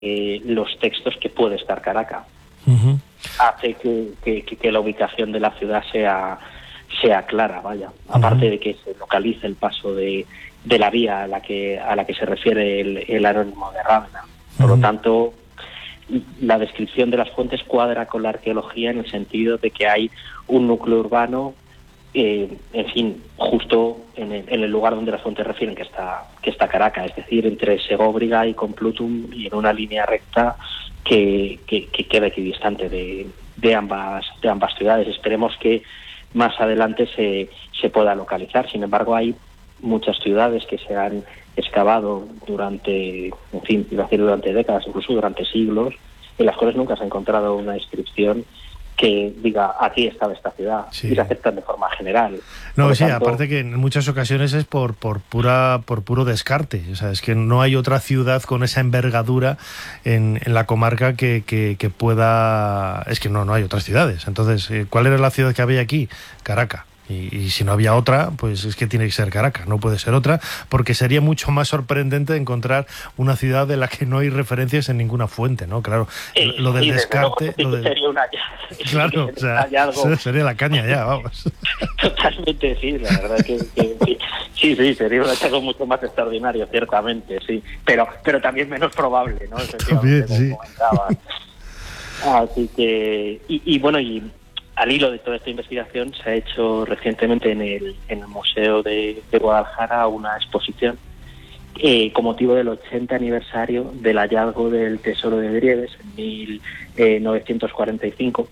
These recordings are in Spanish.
los textos que puede estar Caracas. Uh-huh. Hace que la ubicación de la ciudad sea clara, vaya. Aparte de que se localice el paso de la vía a la que se refiere el anónimo de Rávena. Por lo tanto, la descripción de las fuentes cuadra con la arqueología en el sentido de que hay un núcleo urbano, en fin, justo en el lugar donde las fuentes refieren que está Caracas, es decir, entre Segóbriga y Complutum, y en una línea recta que queda equidistante de ambas ciudades. Esperemos que más adelante se pueda localizar. Sin embargo, hay muchas ciudades que se han excavado durante décadas, incluso durante siglos, en las cuales nunca se ha encontrado una inscripción que diga aquí estaba esta ciudad, sí. Y se aceptan de forma general. No, sí, aparte que en muchas ocasiones es por puro descarte. O sea, es que no hay otra ciudad con esa envergadura en la comarca que pueda... Es que no hay otras ciudades. Entonces, ¿cuál era la ciudad que había aquí? Caracas. Y si no había otra, pues es que tiene que ser Caracas, no puede ser otra, porque sería mucho más sorprendente encontrar una ciudad de la que no hay referencias en ninguna fuente, ¿no? Claro, lo del descarte... Sería una... Claro, o sea, algo... sería la caña ya, vamos. Totalmente, sí, la verdad que sí, sería un hallazgo mucho más extraordinario, ciertamente, sí, pero también menos probable, ¿no? También, sí. Así que, y bueno, y al hilo de toda esta investigación se ha hecho recientemente en el Museo de Guadalajara una exposición con motivo del 80 aniversario del hallazgo del Tesoro de Drieves en 1945,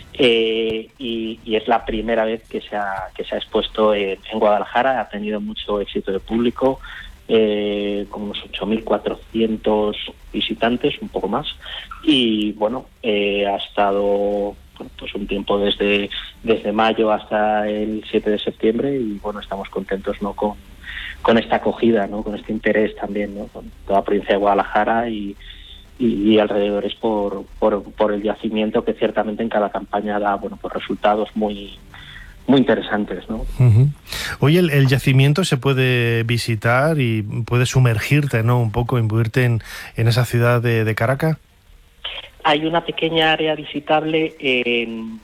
y es la primera vez que se ha expuesto en Guadalajara. Ha tenido mucho éxito de público, como unos 8.400 visitantes, un poco más, y bueno, ha estado pues un tiempo desde mayo hasta el 7 de septiembre, y bueno, estamos contentos, ¿no?, con esta acogida, ¿no?, con este interés también, ¿no?, con toda la provincia de Guadalajara y alrededores por el yacimiento, que ciertamente en cada campaña da, bueno, pues resultados muy interesantes, ¿no? Uh-huh. Oye, el yacimiento se puede visitar y puedes sumergirte, ¿no?, un poco, imbuirte en esa ciudad de Caracas. Hay una pequeña área visitable en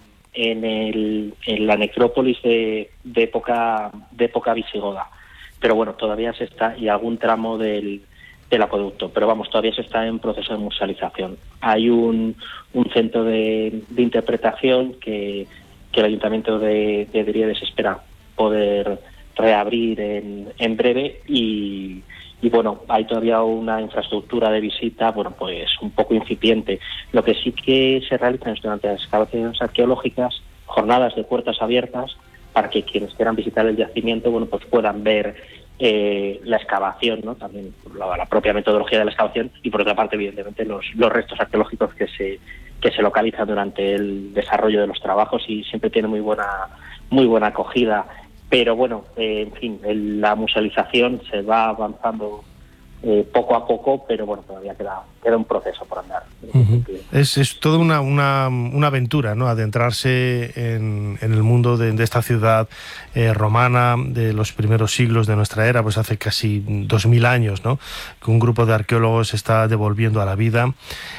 la necrópolis de época visigoda, pero bueno, todavía se está, y algún tramo del acueducto, pero vamos, todavía se está en proceso de musealización. Hay un centro de interpretación que el Ayuntamiento de Drieves espera poder reabrir en breve, y bueno, hay todavía una infraestructura de visita, bueno, pues un poco incipiente. Lo que sí que se realizan es, durante las excavaciones arqueológicas, jornadas de puertas abiertas para que quienes quieran visitar el yacimiento, bueno, pues puedan ver la excavación, ¿no?, también la propia metodología de la excavación, y por otra parte, evidentemente, los restos arqueológicos que se localizan durante el desarrollo de los trabajos, y siempre tiene muy buena acogida. Pero bueno, en fin, la musealización se va avanzando poco a poco, pero bueno, todavía queda un proceso por andar. Uh-huh. Es toda una aventura, ¿no?, adentrarse en el mundo de esta ciudad romana de los primeros siglos de nuestra era, pues hace casi 2000 años, ¿no?, que un grupo de arqueólogos está devolviendo a la vida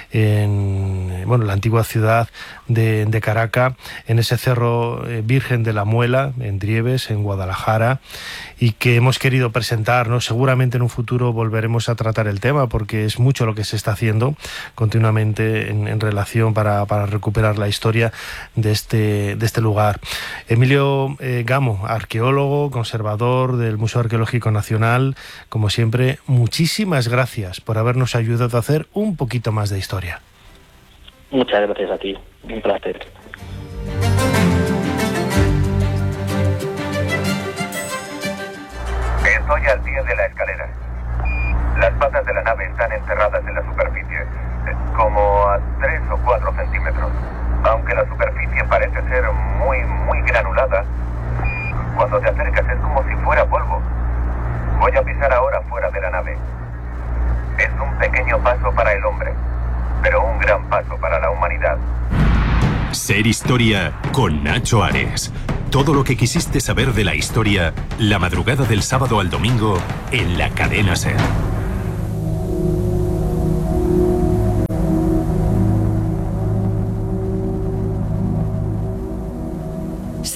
en la antigua ciudad de Caracas, en ese cerro Virgen de la Muela, en Drieves, en Guadalajara, y que hemos querido presentar, ¿no? Seguramente en un futuro volveremos a tratar el tema, porque es mucho lo que se está haciendo continuamente en relación para recuperar la historia de este lugar. Emilio Gamo, arqueólogo, conservador del Museo Arqueológico Nacional, como siempre, muchísimas gracias por habernos ayudado a hacer un poquito más de historia. Muchas gracias a ti, un placer. Estoy al pie de la escalera. Las patas de la nave están enterradas en la superficie, como a 3 o 4 centímetros. Aunque la superficie parece ser muy granulada, cuando te acercas es como si fuera polvo. Voy a pisar ahora fuera de la nave. Es un pequeño paso para el hombre, pero un gran paso para la humanidad. Ser Historia con Nacho Ares. Todo lo que quisiste saber de la historia, la madrugada del sábado al domingo en la cadena SER.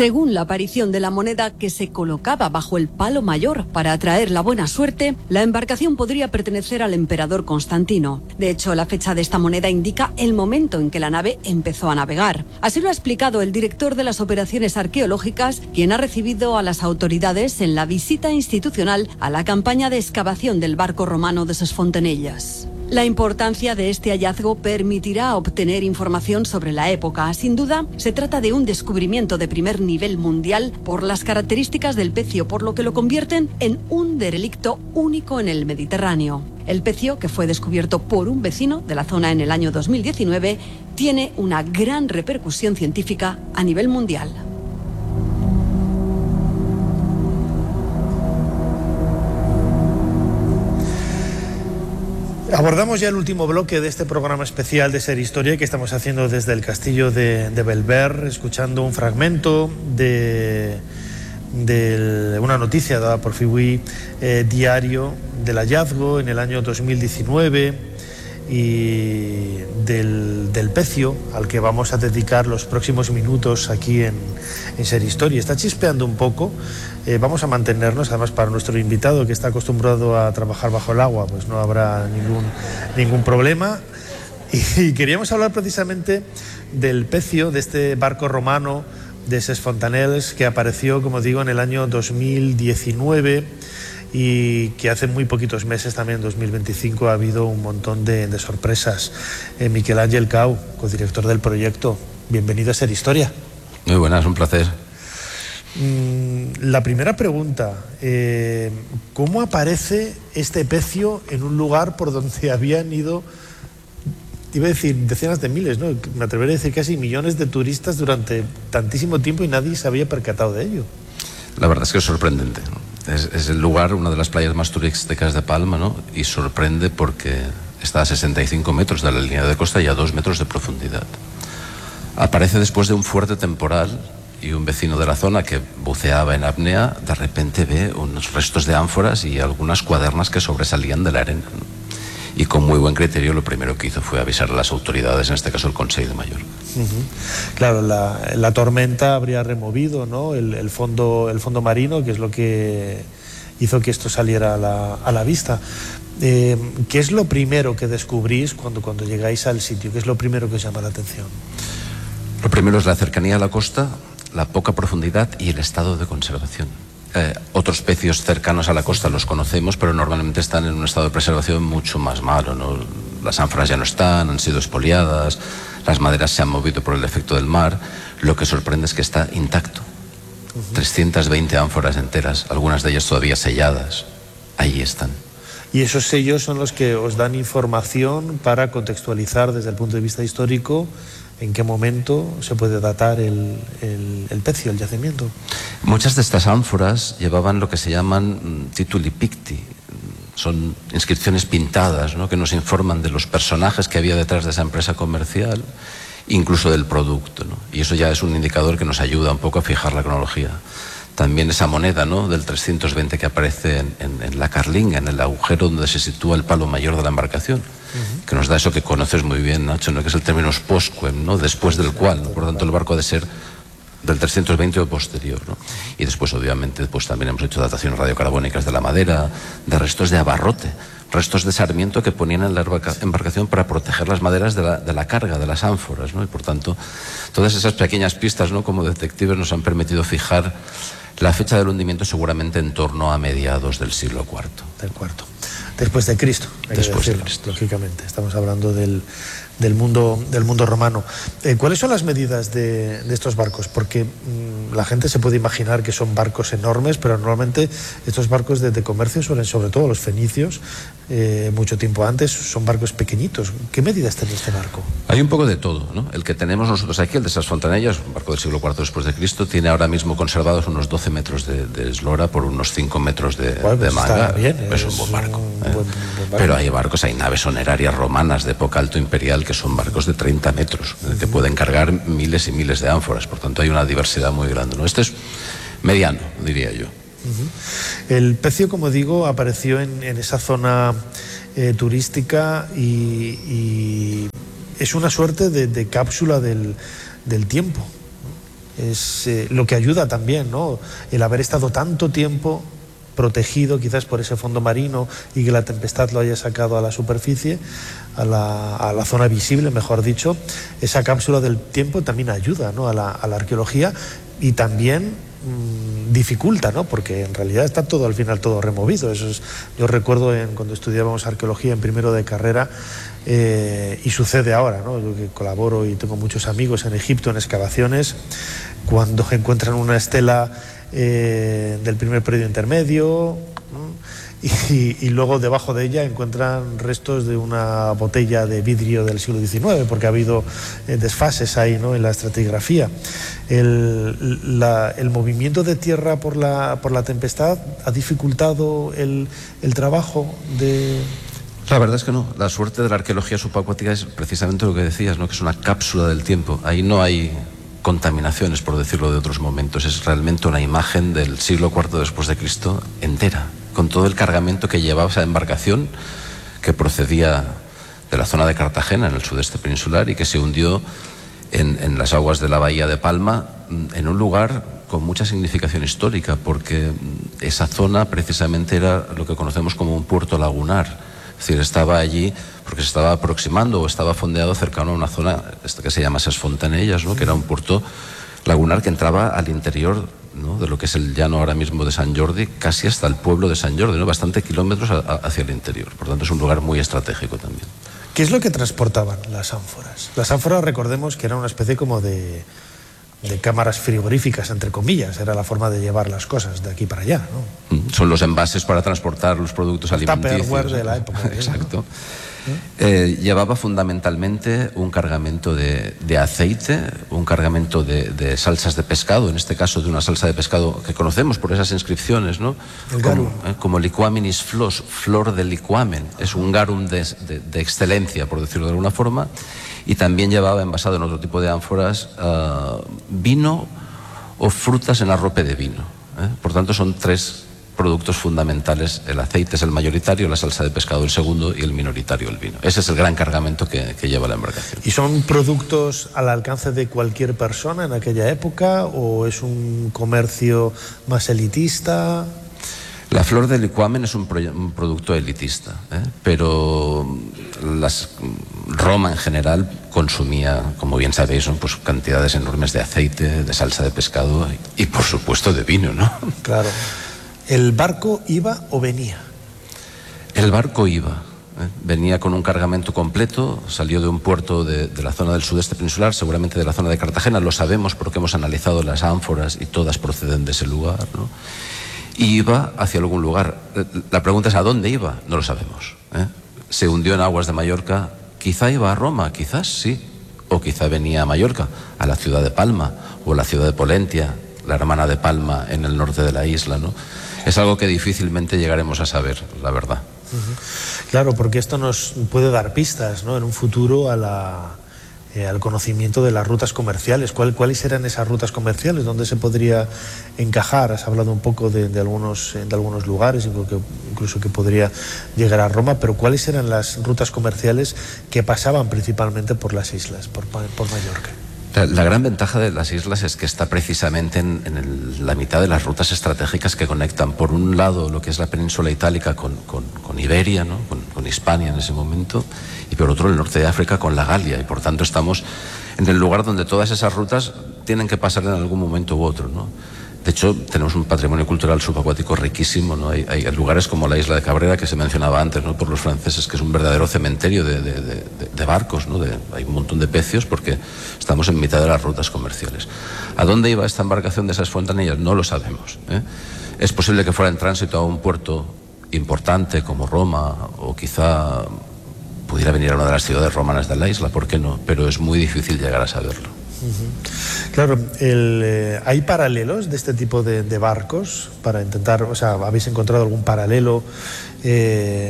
Según la aparición de la moneda que se colocaba bajo el palo mayor para atraer la buena suerte, la embarcación podría pertenecer al emperador Constantino. De hecho, la fecha de esta moneda indica el momento en que la nave empezó a navegar. Así lo ha explicado el director de las operaciones arqueológicas, quien ha recibido a las autoridades en la visita institucional a la campaña de excavación del barco romano de Ses Fontanelles. La importancia de este hallazgo permitirá obtener información sobre la época. Sin duda, se trata de un descubrimiento de primer nivel mundial por las características del pecio, por lo que lo convierten en un derelicto único en el Mediterráneo. El pecio, que fue descubierto por un vecino de la zona en el año 2019, tiene una gran repercusión científica a nivel mundial. Abordamos ya el último bloque de este programa especial de Ser Historia que estamos haciendo desde el castillo de Belver, escuchando un fragmento de una noticia dada por Fiwi Diario del hallazgo en el año 2019 y del pecio al que vamos a dedicar los próximos minutos aquí en Ser Historia. Está chispeando un poco. Vamos a mantenernos, además para nuestro invitado que está acostumbrado a trabajar bajo el agua, pues no habrá ningún problema. Y queríamos hablar precisamente del pecio, de este barco romano de Ses Fontanelles que apareció, como digo, en el año 2019 y que hace muy poquitos meses, también en 2025, ha habido un montón de sorpresas. Miquel Ángel Cau, codirector del proyecto, bienvenido a Ser Historia. Muy buenas, un placer. La primera pregunta, ¿cómo aparece este pecio en un lugar por donde habían ido, iba a decir decenas de miles, ¿no? Me atrevería a decir casi millones de turistas durante tantísimo tiempo y nadie se había percatado de ello? La verdad es que es sorprendente, ¿no? Es el lugar, una de las playas más turísticas de Palma, ¿no? Y sorprende porque está a 65 metros de la línea de costa y a 2 metros de profundidad. Aparece después de un fuerte temporal y un vecino de la zona que buceaba en apnea de repente ve unos restos de ánforas y algunas cuadernas que sobresalían de la arena, ¿no? Y con muy buen criterio lo primero que hizo fue avisar a las autoridades, en este caso el Consell de Mayor. Claro, la tormenta habría removido, ¿no? el fondo marino, que es lo que hizo que esto saliera a la vista. ¿Qué es lo primero que descubrís cuando llegáis al sitio? ¿Qué es lo primero que os llama la atención? Lo primero es la cercanía a la costa, la poca profundidad y el estado de conservación. Otros pecios cercanos a la costa los conocemos, pero normalmente están en un estado de preservación mucho más malo, ¿no? Las ánforas ya no están, han sido expoliadas, las maderas se han movido por el efecto del mar. Lo que sorprende es que está intacto. 320 ánforas enteras, algunas de ellas todavía selladas. Ahí están. Y esos sellos son los que os dan información para contextualizar desde el punto de vista histórico en qué momento se puede datar el pecio, el yacimiento. Muchas de estas ánforas llevaban lo que se llaman tituli picti. Son inscripciones pintadas, ¿no? Que nos informan de los personajes que había detrás de esa empresa comercial, incluso del producto, ¿no? Y eso ya es un indicador que nos ayuda un poco a fijar la cronología. También esa moneda, ¿no? Del 320 que aparece en la carlinga, en el agujero donde se sitúa el palo mayor de la embarcación, que nos da eso que conoces muy bien, Nacho, ¿no? Que es el término postquem, ¿no? Después del cual, ¿no? Por lo tanto el barco ha de ser del 320 o posterior, ¿no? Y después obviamente pues también hemos hecho dataciones radiocarbónicas de la madera, de restos de abarrote, restos de sarmiento que ponían en la embarcación para proteger las maderas de la carga, de las ánforas, ¿no? Y por tanto todas esas pequeñas pistas, ¿no? Como detectives nos han permitido fijar la fecha del hundimiento seguramente en torno a mediados del siglo IV. Del cuarto. Después de Cristo. Después de Cristo. Lógicamente, estamos hablando del mundo romano. ¿Cuáles son las medidas de estos barcos? Porque la gente se puede imaginar que son barcos enormes, pero normalmente estos barcos de comercio suelen, sobre todo los fenicios, mucho tiempo antes, son barcos pequeñitos. ¿Qué medidas tiene este barco? Hay un poco de todo, ¿no? El que tenemos nosotros aquí, el de Ses Fontanelles, un barco del siglo IV después de Cristo, tiene ahora mismo conservados unos 12 metros de eslora por unos 5 metros de manga. Está bien, es un buen barco. Pero hay barcos, hay naves sonerarias romanas de época alto imperial que son barcos de 30 metros, que pueden cargar miles y miles de ánforas. Por tanto, hay una diversidad muy grande, ¿no? Este es mediano, diría yo. El pecio, como digo, apareció en esa zona turística y es una suerte de cápsula del tiempo. es lo que ayuda también, ¿no? El haber estado tanto tiempo protegido quizás por ese fondo marino y que la tempestad lo haya sacado a la superficie, a la zona visible, mejor dicho. Esa cápsula del tiempo también ayuda, ¿no?, a la arqueología, y también dificulta, ¿no?, porque en realidad está todo al final todo removido. Yo recuerdo cuando estudiábamos arqueología en primero de carrera, y sucede ahora, ¿no?, yo que colaboro y tengo muchos amigos en Egipto en excavaciones, cuando encuentran una estela del primer periodo intermedio, ¿no?, y luego debajo de ella encuentran restos de una botella de vidrio del siglo XIX, porque ha habido desfases ahí, ¿no?, en la estratigrafía. El movimiento de tierra por la tempestad ha dificultado el trabajo de... La verdad es que no. La suerte de la arqueología subacuática es precisamente lo que decías, ¿no?, que es una cápsula del tiempo. Ahí no hay contaminaciones, por decirlo de otros momentos. Es realmente una imagen del siglo IV después de Cristo entera, con todo el cargamento que llevaba esa embarcación, que procedía de la zona de Cartagena, en el sudeste peninsular, y que se hundió en las aguas de la bahía de Palma, en un lugar con mucha significación histórica, porque esa zona precisamente era lo que conocemos como un puerto lagunar. Es decir, estaba allí porque se estaba aproximando o estaba fondeado cercano a una zona que se llama Ses Fontanellas, ¿no?, que era un puerto lagunar que entraba al interior, ¿no?, de lo que es el llano ahora mismo de Sant Jordi, casi hasta el pueblo de Sant Jordi, ¿no?, bastante kilómetros hacia el interior. Por tanto, es un lugar muy estratégico también. ¿Qué es lo que transportaban las ánforas? Las ánforas, recordemos que era una especie como de cámaras frigoríficas, entre comillas. Era la forma de llevar las cosas de aquí para allá, ¿no? Son los envases para transportar los productos alimenticios. Tupperware de la época. Exacto. Llevaba fundamentalmente un cargamento de aceite, un cargamento de salsas de pescado, en este caso de una salsa de pescado que conocemos por esas inscripciones, ¿no?, como liquaminis flos, flor de liquamen. Es un garum de excelencia, por decirlo de alguna forma. Y también llevaba envasado en otro tipo de ánforas vino o frutas en arrope de vino. Por tanto, son tres productos fundamentales. El aceite es el mayoritario, la salsa de pescado el segundo y el minoritario el vino. Ese es el gran cargamento que lleva la embarcación. ¿Y son productos al alcance de cualquier persona en aquella época o es un comercio más elitista? La flor de liquamen es un producto elitista, pero Roma en general consumía, como bien sabéis, ¿no?, pues cantidades enormes de aceite, de salsa de pescado y por supuesto de vino, ¿no? Claro. ¿El barco iba o venía? El barco iba. Venía con un cargamento completo, salió de un puerto de la zona del sudeste peninsular, seguramente de la zona de Cartagena, lo sabemos porque hemos analizado las ánforas y todas proceden de ese lugar, ¿no? Y iba hacia algún lugar. La pregunta es ¿a dónde iba? No lo sabemos. Se hundió en aguas de Mallorca, quizá iba a Roma, quizás sí, o quizá venía a Mallorca, a la ciudad de Palma o a la ciudad de Polentia, la hermana de Palma en el norte de la isla, ¿no? Es algo que difícilmente llegaremos a saber, la verdad. Claro, porque esto nos puede dar pistas, ¿no?, en un futuro al conocimiento de las rutas comerciales. ¿Cuáles eran esas rutas comerciales? ¿Dónde se podría encajar? Has hablado un poco de algunos lugares, incluso que podría llegar a Roma, pero ¿cuáles eran las rutas comerciales que pasaban principalmente por las islas, por Mallorca? La gran ventaja de las islas es que está precisamente en la mitad de las rutas estratégicas que conectan, por un lado, lo que es la península itálica con Iberia, ¿no?, con Hispania en ese momento, y por otro el norte de África con la Galia, y por tanto estamos en el lugar donde todas esas rutas tienen que pasar en algún momento u otro, ¿no? De hecho, tenemos un patrimonio cultural subacuático riquísimo, ¿no? Hay lugares como la isla de Cabrera, que se mencionaba antes, ¿no?, por los franceses, que es un verdadero cementerio de barcos, ¿no? Hay un montón de pecios porque estamos en mitad de las rutas comerciales. ¿A dónde iba esta embarcación de esas fontanillas? No lo sabemos, Es posible que fuera en tránsito a un puerto importante como Roma, o quizá pudiera venir a una de las ciudades romanas de la isla, ¿por qué no? Pero es muy difícil llegar a saberlo. Claro, ¿hay paralelos de este tipo de barcos para intentar, o sea, habéis encontrado algún paralelo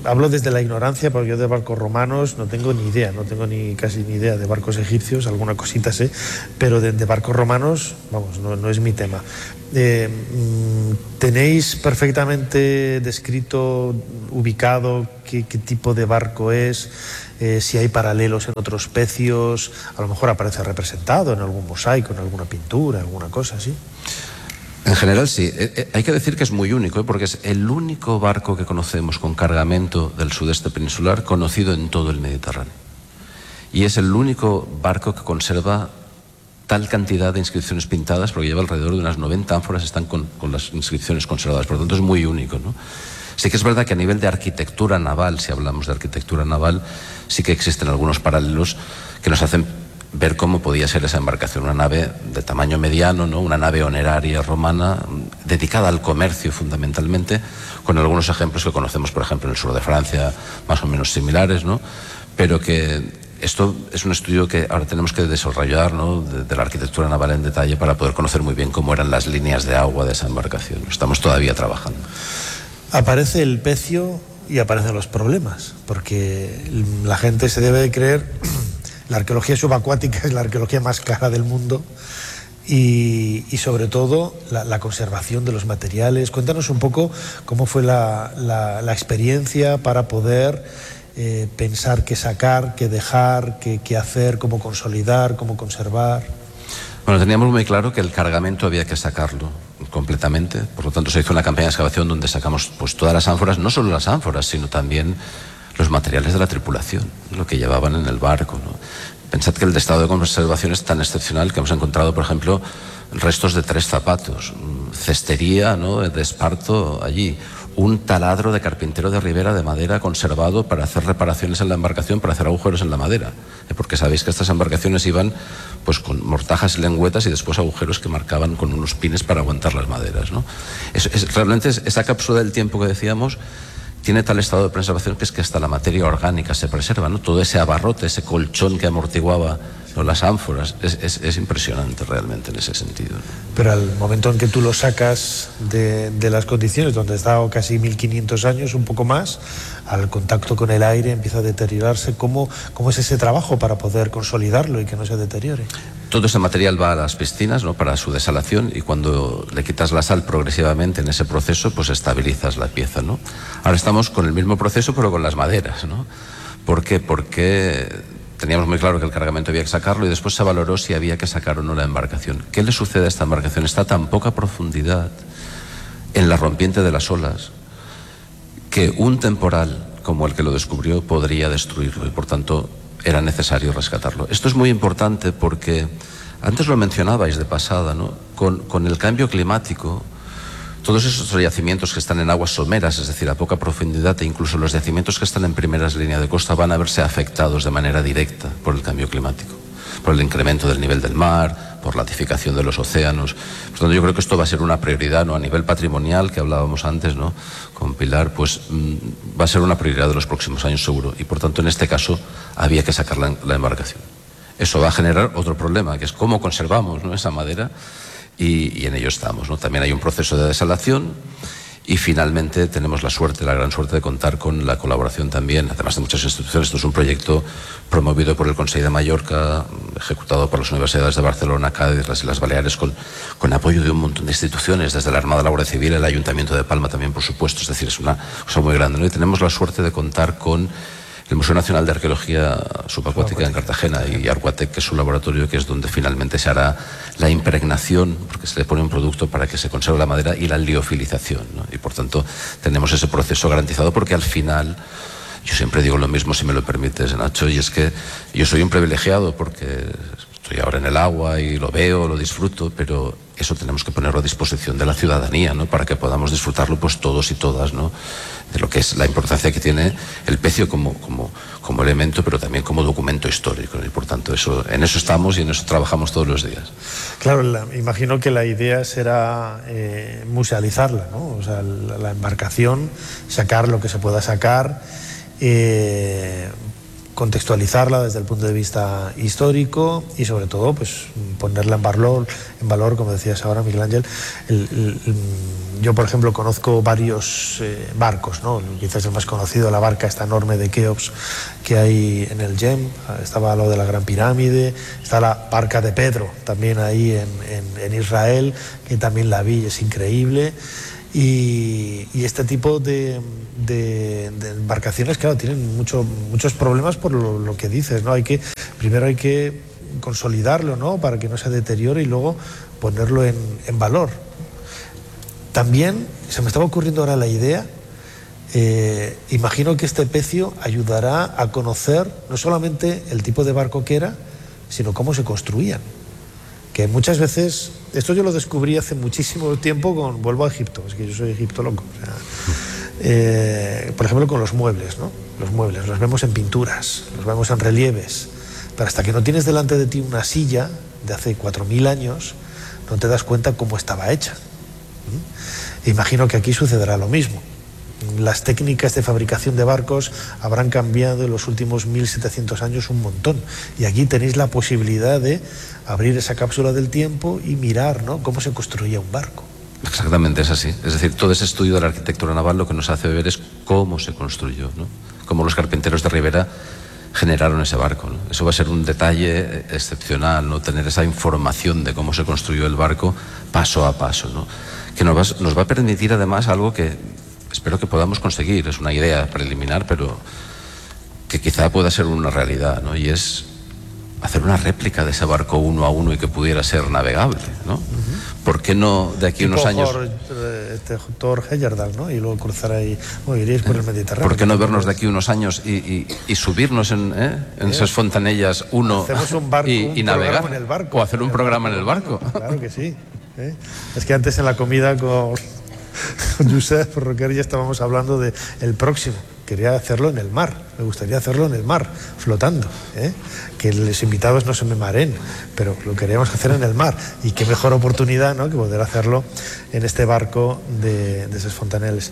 hablo desde la ignorancia, porque yo de barcos romanos no tengo ni idea, no tengo casi ni idea de barcos egipcios, alguna cosita sé, pero de barcos romanos, vamos, no es mi tema. ¿Tenéis perfectamente descrito, ubicado qué tipo de barco es? Si hay paralelos en otros pecios, a lo mejor aparece representado en algún mosaico, en alguna pintura, alguna cosa así. En general sí. Hay que decir que es muy único, porque es el único barco que conocemos con cargamento del sudeste peninsular conocido en todo el Mediterráneo. Y es el único barco que conserva tal cantidad de inscripciones pintadas, porque lleva alrededor de unas 90 ánforas, están con las inscripciones conservadas. Por lo tanto es muy único, ¿no? Sí que es verdad que a nivel de arquitectura naval, si hablamos de arquitectura naval, sí que existen algunos paralelos que nos hacen ver cómo podía ser esa embarcación, una nave de tamaño mediano, ¿no? Una nave oneraria romana dedicada al comercio fundamentalmente, con algunos ejemplos que conocemos, por ejemplo, en el sur de Francia, más o menos similares, ¿no? Pero que esto es un estudio que ahora tenemos que desarrollar, ¿no? de la arquitectura naval en detalle, para poder conocer muy bien cómo eran las líneas de agua de esa embarcación. Estamos todavía trabajando. Aparece el pecio y aparecen los problemas, porque la gente se debe de creer, la arqueología subacuática es la arqueología más cara del mundo, y sobre todo la conservación de los materiales. Cuéntanos un poco cómo fue la experiencia para poder pensar qué sacar, qué dejar, qué hacer, cómo consolidar, cómo conservar. Bueno, teníamos muy claro que el cargamento había que sacarlo completamente, por lo tanto se hizo una campaña de excavación donde sacamos pues todas las ánforas, no solo las ánforas, sino también los materiales de la tripulación, lo que llevaban en el barco, ¿no? Pensad que el estado de conservación es tan excepcional que hemos encontrado, por ejemplo, restos de 3 zapatos, cestería, ¿no? de esparto allí, un taladro de carpintero de ribera de madera conservado para hacer reparaciones en la embarcación, para hacer agujeros en la madera, porque sabéis que estas embarcaciones iban pues con mortajas y lengüetas y después agujeros que marcaban con unos pines para aguantar las maderas, ¿no? Realmente esa cápsula del tiempo que decíamos tiene tal estado de preservación que es que hasta la materia orgánica se preserva, ¿no? Todo ese abarrote, ese colchón que amortiguaba, ¿no? las ánforas, es impresionante realmente en ese sentido, ¿no? Pero al momento en que tú lo sacas de las condiciones donde está casi 1500 años, un poco más, al contacto con el aire empieza a deteriorarse. ¿Cómo es ese trabajo para poder consolidarlo y que no se deteriore? Todo ese material va a las piscinas, ¿no? para su desalación, y cuando le quitas la sal progresivamente en ese proceso, pues estabilizas la pieza, ¿no? Ahora estamos con el mismo proceso pero con las maderas, ¿no? ¿Por qué? Porque teníamos muy claro que el cargamento había que sacarlo y después se valoró si había que sacar o no la embarcación. ¿Qué le sucede a esta embarcación? Está a tan poca profundidad en la rompiente de las olas que un temporal como el que lo descubrió podría destruirlo, y por tanto era necesario rescatarlo. Esto es muy importante porque antes lo mencionabais de pasada, ¿no? Con el cambio climático, todos esos yacimientos que están en aguas someras, es decir, a poca profundidad, e incluso los yacimientos que están en primeras líneas de costa, van a verse afectados de manera directa por el cambio climático, por el incremento del nivel del mar, por la acidificación de los océanos. Por tanto, yo creo que esto va a ser una prioridad, ¿no? A nivel patrimonial, que hablábamos antes, ¿no? Con Pilar, pues va a ser una prioridad de los próximos años seguro, y por tanto en este caso había que sacar la embarcación. Eso va a generar otro problema, que es cómo conservamos, ¿no? esa madera, y en ello estamos, ¿no? También hay un proceso de desalación, y finalmente tenemos la gran suerte de contar con la colaboración también, además de muchas instituciones. Esto es un proyecto promovido por el Consell de Mallorca, ejecutado por las universidades de Barcelona, Cádiz, las Islas Baleares, con apoyo de un montón de instituciones, desde la Armada, la Guardia Civil, el Ayuntamiento de Palma también, por supuesto. Es decir, es una cosa muy grande, ¿no? Y tenemos la suerte de contar con el Museo Nacional de Arqueología Subacuática en Cartagena y Arquatec, que es su laboratorio, que es donde finalmente se hará la impregnación, porque se le pone un producto para que se conserve la madera, y la liofilización, ¿no? Y por tanto tenemos ese proceso garantizado, porque al final, yo siempre digo lo mismo, si me lo permites, Nacho, y es que yo soy un privilegiado porque estoy ahora en el agua y lo veo, lo disfruto, pero eso tenemos que ponerlo a disposición de la ciudadanía, ¿no? Para que podamos disfrutarlo pues todos y todas, ¿no? De lo que es la importancia que tiene el pecio como elemento, pero también como documento histórico, ¿no? Y por tanto en eso estamos y en eso trabajamos todos los días. Claro, imagino que la idea será musealizarla, ¿no? O sea, la embarcación, sacar lo que se pueda sacar, contextualizarla desde el punto de vista histórico y sobre todo pues ponerla en valor, como decías ahora, Miguel Ángel. Yo, por ejemplo, conozco varios barcos, ¿no? Quizás el más conocido, la barca esta enorme de Keops que hay en el Yem, estaba lo de la Gran Pirámide, está la barca de Pedro también ahí en Israel, que también la vi, es increíble. Y este tipo de embarcaciones, claro, tienen muchos problemas por lo que dices, ¿no? Primero hay que consolidarlo, ¿no? Para que no se deteriore y luego ponerlo en valor. También se me estaba ocurriendo ahora la idea, imagino que este pecio ayudará a conocer no solamente el tipo de barco que era, sino cómo se construían. Que muchas veces, esto yo lo descubrí hace muchísimo tiempo vuelvo a Egipto, es que yo soy egiptólogo, por ejemplo con los muebles, ¿no? Los muebles, los vemos en pinturas, los vemos en relieves, pero hasta que no tienes delante de ti una silla de hace 4000 años, no te das cuenta cómo estaba hecha. Imagino que aquí sucederá lo mismo. Las técnicas de fabricación de barcos habrán cambiado en los últimos 1700 años un montón, y aquí tenéis la posibilidad de abrir esa cápsula del tiempo y mirar, ¿no?, cómo se construía un barco. Exactamente, es así. Es decir, todo ese estudio de la arquitectura naval lo que nos hace ver es cómo se construyó, ¿no? Cómo los carpinteros de Ribera generaron ese barco, ¿no? Eso va a ser un detalle excepcional, ¿no? Tener esa información de cómo se construyó el barco paso a paso, ¿no? Que nos va a permitir además algo que espero que podamos conseguir. Es una idea preliminar, pero que quizá pueda ser una realidad, ¿no? Y es hacer una réplica de ese barco uno a uno y que pudiera ser navegable, ¿no? ¿Por qué no de aquí unos años? Thor Heyerdahl, ¿no? Y luego cruzar ahí, iréis por el Mediterráneo. ¿Por qué no vernos de aquí unos años y subirnos en esas fontanellas y navegar? En el barco, o hacer un programa en el barco. Claro que sí. Es que antes en la comida con Josep Roquer ya estábamos hablando de el próximo. Quería hacerlo en el mar, me gustaría hacerlo en el mar, flotando, que los invitados no se me mareen, pero lo queríamos hacer en el mar, y qué mejor oportunidad, ¿no?, que poder hacerlo en este barco de esos fontaneles.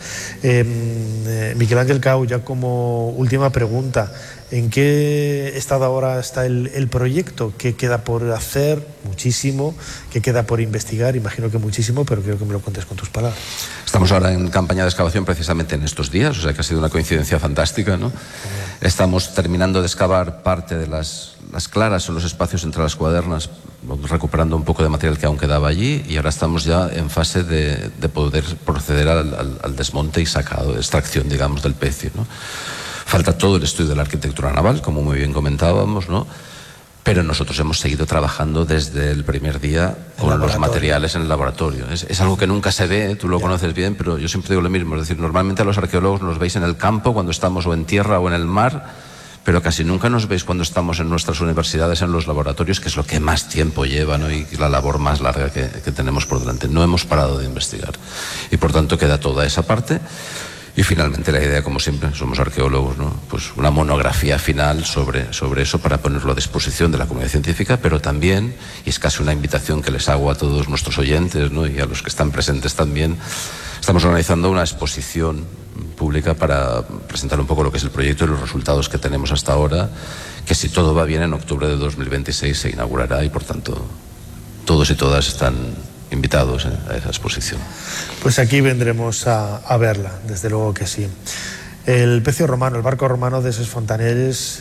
Miquel Ángel Cau, ya como última pregunta, ¿en qué estado ahora está el proyecto? ¿Qué queda por hacer? Muchísimo. ¿Qué queda por investigar? Imagino que muchísimo, pero quiero que me lo cuentes con tus palabras. Estamos ahora en campaña de excavación precisamente en estos días, o sea que ha sido una coincidencia fantástica, ¿no? Estamos terminando de excavar parte de las claras o los espacios entre las cuadernas, recuperando un poco de material que aún quedaba allí, y ahora estamos ya en fase de poder proceder al desmonte y sacado, extracción, digamos, del pecio, ¿no? Falta todo el estudio de la arquitectura naval, como muy bien comentábamos, ¿no? Pero nosotros hemos seguido trabajando desde el primer día con los materiales en el laboratorio. Es algo que nunca se ve, tú lo conoces bien, pero yo siempre digo lo mismo. Es decir, normalmente a los arqueólogos nos veis en el campo cuando estamos o en tierra o en el mar, pero casi nunca nos veis cuando estamos en nuestras universidades, en los laboratorios, que es lo que más tiempo lleva, ¿no? Y la labor más larga que tenemos por delante. No hemos parado de investigar. Y por tanto queda toda esa parte. Y finalmente la idea, como siempre, somos arqueólogos, ¿no? Pues una monografía final sobre eso para ponerlo a disposición de la comunidad científica, pero también, y es casi una invitación que les hago a todos nuestros oyentes, ¿no?, y a los que están presentes también, estamos organizando una exposición pública para presentar un poco lo que es el proyecto y los resultados que tenemos hasta ahora, que si todo va bien en octubre de 2026 se inaugurará, y por tanto todos y todas están invitados a esa exposición. Pues aquí vendremos a verla, desde luego que sí. El pecio romano, el barco romano de Ses Fontanelles,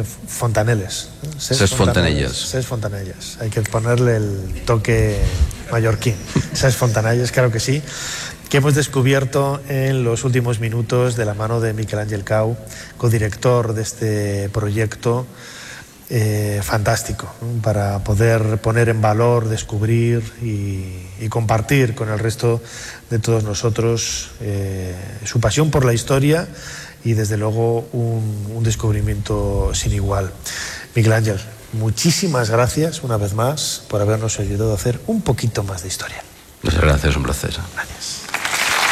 Ses Fontanelles. Hay que ponerle el toque mallorquín. Ses Fontanelles, claro que sí, que hemos descubierto en los últimos minutos de la mano de Miquel Ángel Cau, codirector de este proyecto. Fantástico, ¿no?, para poder poner en valor, descubrir y compartir con el resto de todos nosotros su pasión por la historia y desde luego un descubrimiento sin igual. Miquel Ángel, muchísimas gracias una vez más por habernos ayudado a hacer un poquito más de historia. Muchas gracias, un placer. Gracias.